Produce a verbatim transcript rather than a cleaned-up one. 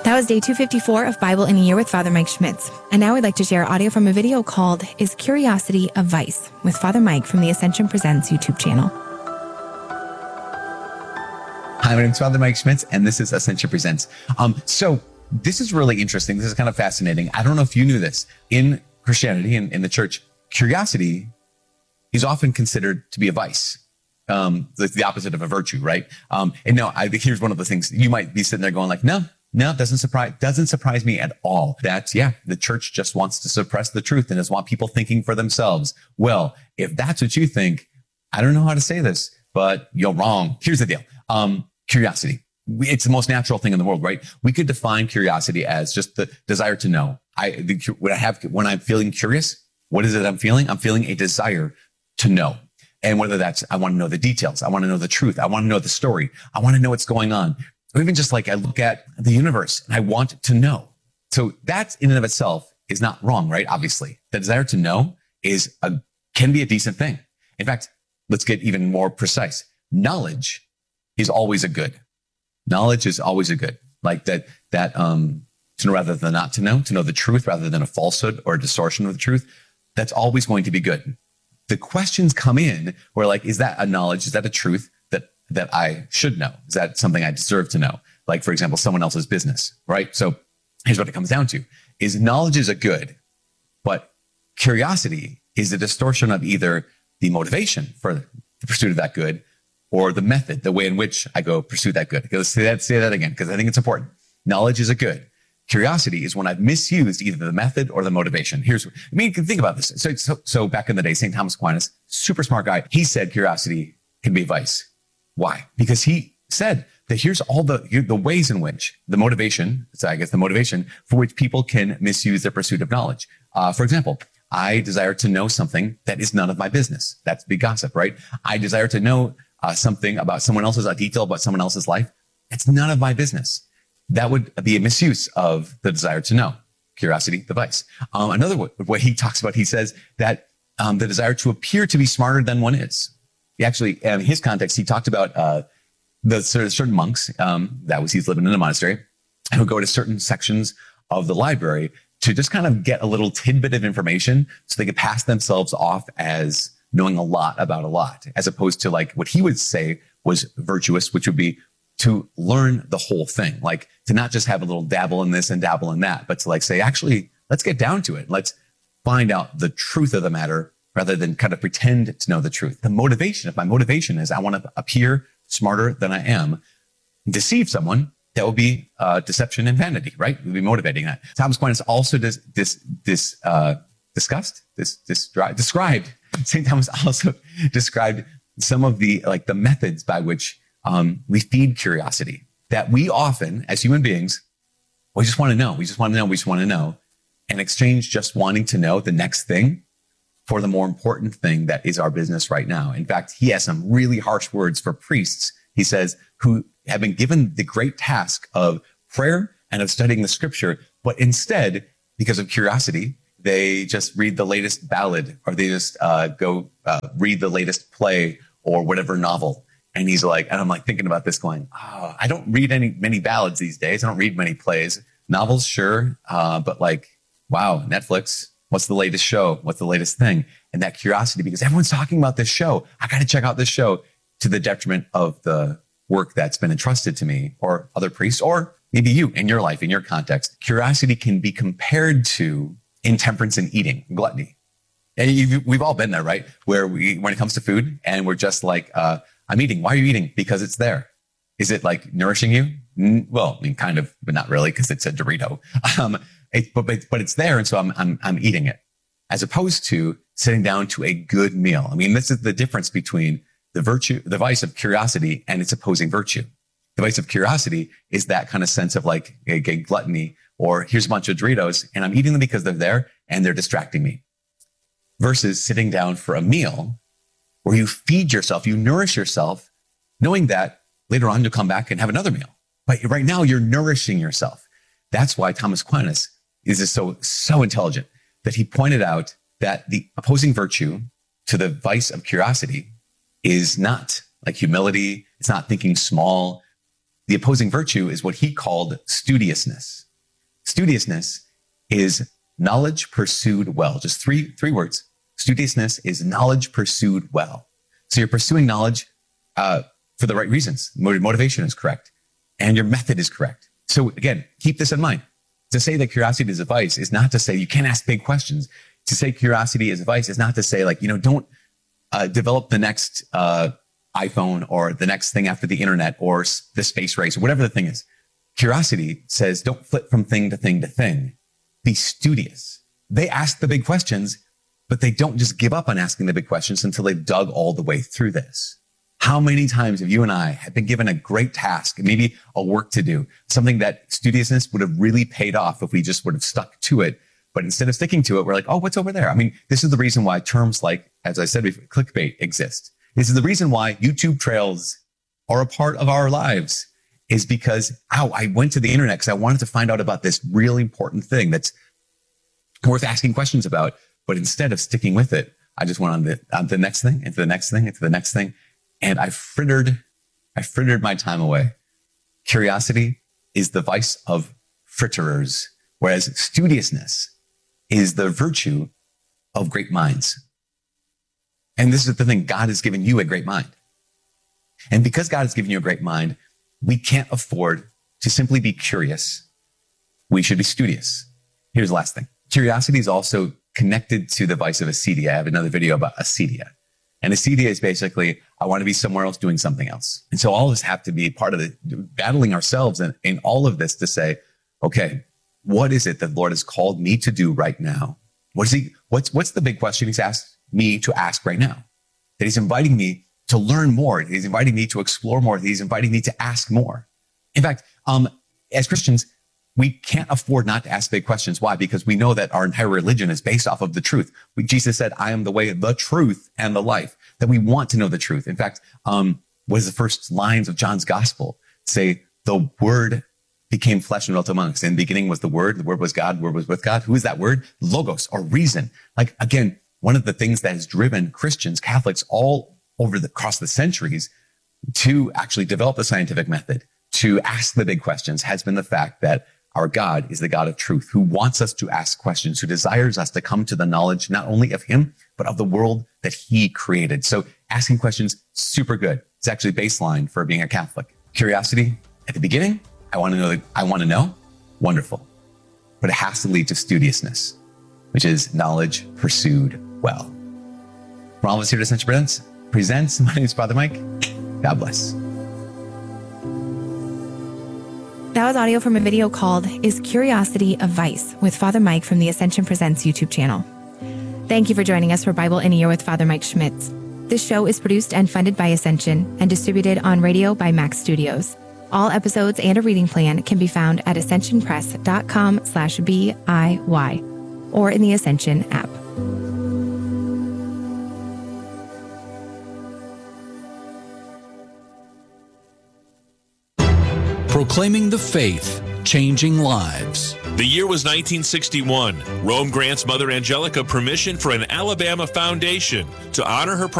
That was day two fifty-four of Bible in a Year with Father Mike Schmitz. And now we'd like to share audio from a video called Is Curiosity a Vice? With Father Mike from the Ascension Presents YouTube channel. Hi, my name is Father Mike Schmitz, and this is Ascension Presents. Um, so this is really interesting. This is kind of fascinating. I don't know if you knew this. In Christianity, in, in the church, curiosity is often considered to be a vice. Um, the, the opposite of a virtue, right? Um, and no, I, here's one of the things you might be sitting there going like, no, no, it doesn't surprise, doesn't surprise me at all. That, yeah, the church just wants to suppress the truth and just want people thinking for themselves. Well, if that's what you think, I don't know how to say this, but you're wrong. Here's the deal. Um, curiosity. It's the most natural thing in the world, right? We could define curiosity as just the desire to know. I, the, when I have, when I'm feeling curious, what is it I'm feeling? I'm feeling a desire to know. And whether that's, I want to know the details. I want to know the truth. I want to know the story. I want to know what's going on. Or even just like I look at the universe and I want to know. So that in and of itself is not wrong, right? Obviously, the desire to know is a, can be a decent thing. In fact, let's get even more precise. Knowledge is always a good. Knowledge is always a good. Like that, that, um, to know rather than not to know, to know the truth rather than a falsehood or a distortion of the truth. That's always going to be good. The questions come in where like, is that a knowledge? Is that a truth that, that I should know? Is that something I deserve to know? Like, for example, someone else's business, right? So here's what it comes down to is knowledge is a good, but curiosity is a distortion of either the motivation for the pursuit of that good or the method, the way in which I go pursue that good. Let's say that, say that again, because I think it's important. Knowledge is a good. Curiosity is when I've misused either the method or the motivation. Here's, I mean, think about this. So, so, so back in the day, Saint Thomas Aquinas, super smart guy, he said curiosity can be a vice. Why? Because he said that here's all the, the ways in which the motivation, so I guess the motivation for which people can misuse their pursuit of knowledge. Uh, for example, I desire to know something that is none of my business. That's big gossip, right? I desire to know uh, something about someone else's, a detail about someone else's life. It's none of my business. That would be a misuse of the desire to know. Curiosity, the vice. Um, another way, way he talks about, he says that um, the desire to appear to be smarter than one is. He actually, in his context, he talked about uh, the sort of certain monks, um, that was, he's living in a monastery, and would go to certain sections of the library to just kind of get a little tidbit of information so they could pass themselves off as knowing a lot about a lot, as opposed to like what he would say was virtuous, which would be to learn the whole thing, like to not just have a little dabble in this and dabble in that, but to like say, actually, let's get down to it. Let's find out the truth of the matter rather than kind of pretend to know the truth. The motivation, if my motivation is I want to appear smarter than I am, deceive someone, that would be uh, deception and vanity, right? It would be motivating that. Thomas Aquinas also dis, dis, dis, uh, discussed, this, this, described, Saint Thomas also described some of the, like the methods by which Um, we feed curiosity that we often, as human beings, we just want to know. We just want to know. We just want to know. And exchange just wanting to know the next thing for the more important thing that is our business right now. In fact, he has some really harsh words for priests. He says, who have been given the great task of prayer and of studying the scripture, but instead, because of curiosity, they just read the latest ballad or they just uh, go uh, read the latest play or whatever novel. And he's like, and I'm like thinking about this going, oh, I don't read any, many ballads these days. I don't read many plays, novels. Sure. Uh, but like, wow, Netflix, what's the latest show? What's the latest thing? And that curiosity, because everyone's talking about this show. I got to check out this show to the detriment of the work that's been entrusted to me or other priests, or maybe you in your life, in your context. Curiosity can be compared to intemperance in eating, gluttony. And you've, we've all been there, right? Where we, when it comes to food and we're just like, uh, I'm eating. Why are you eating? Because it's there. Is it like nourishing you? Well, I mean, kind of, but not really, because it's a Dorito. Um, it, but, but, but it's there. And so I'm, I'm, I'm eating it as opposed to sitting down to a good meal. I mean, this is the difference between the virtue, the vice of curiosity and its opposing virtue. The vice of curiosity is that kind of sense of like a, a gluttony, or here's a bunch of Doritos and I'm eating them because they're there and they're distracting me, versus sitting down for a meal where you feed yourself, you nourish yourself, knowing that later on you'll come back and have another meal. But right now you're nourishing yourself. That's why Thomas Aquinas is just so, so intelligent that he pointed out that the opposing virtue to the vice of curiosity is not like humility. It's not thinking small. the opposing virtue is what he called studiousness. Studiousness is knowledge pursued well. Just three, three words. Studiousness is knowledge pursued well. So you're pursuing knowledge uh, for the right reasons. Motivation is correct. And your method is correct. So again, keep this in mind. To say that curiosity is a vice is not to say you can't ask big questions. To say curiosity is a vice is not to say, like, you know, don't uh, develop the next uh, iPhone or the next thing after the internet or s- the space race or whatever the thing is. Curiosity says don't flip from thing to thing to thing. Be studious. They ask the big questions, but they don't just give up on asking the big questions until they've dug all the way through this. How many times have you and I have been given a great task, maybe a work to do, something that studiousness would have really paid off if we just would have stuck to it. But instead of sticking to it, we're like, oh, what's over there? I mean, this is the reason why terms like, as I said before, clickbait exist. This is the reason why YouTube trails are a part of our lives, is because, ow, I went to the internet because I wanted to find out about this really important thing that's worth asking questions about. But instead of sticking with it, I just went on the, on the next thing, into the next thing, into the next thing. And I frittered, I frittered my time away. Curiosity is the vice of fritterers, whereas studiousness is the virtue of great minds. And this is the thing, God has given you a great mind. And because God has given you a great mind, we can't afford to simply be curious. We should be studious. Here's the last thing. Curiosity is also connected to the vice of acedia. I have another video about acedia. And acedia is basically, I want to be somewhere else doing something else. And so all of us have to be part of the battling ourselves in, in all of this to say, okay, what is it that the Lord has called me to do right now? What is he, what's, what's the big question he's asked me to ask right now? That he's inviting me to learn more. He's inviting me to explore more. He's inviting me to ask more. In fact, um, as Christians, we can't afford not to ask big questions. Why? Because we know that our entire religion is based off of the truth. We, Jesus said, I am the way, the truth, and the life. That we want to know the truth. In fact, um, what is the first lines of John's gospel? Say, the word became flesh and dwelt among us. In the beginning was the word. The word was God. The word was with God. Who is that word? Logos, or reason. Like, again, one of the things that has driven Christians, Catholics, all over the, across the centuries to actually develop the scientific method, to ask the big questions, has been the fact that our God is the God of truth, who wants us to ask questions, who desires us to come to the knowledge not only of him, but of the world that he created. So asking questions, super good. It's actually baseline for being a Catholic. Curiosity at the beginning, I want to know, I want to know, wonderful. But it has to lead to studiousness, which is knowledge pursued well. From all of us here at Ascension Presents, presents, my name is Father Mike. God bless. That was audio from a video called Is Curiosity a Vice? With Father Mike from the Ascension Presents YouTube channel. Thank you for joining us for Bible in a Year with Father Mike Schmitz. This show is produced and funded by Ascension and distributed on radio by Max Studios. All episodes and a reading plan can be found at ascensionpress.com slash BIY or in the Ascension app. Proclaiming the faith, changing lives. The year was nineteen sixty-one. Rome grants Mother Angelica permission for an Alabama foundation to honor her